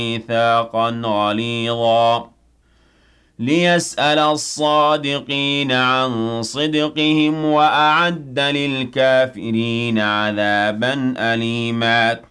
ميثاقا غليظا ليسأل الصادقين عن صدقهم وأعد للكافرين عذابا أليما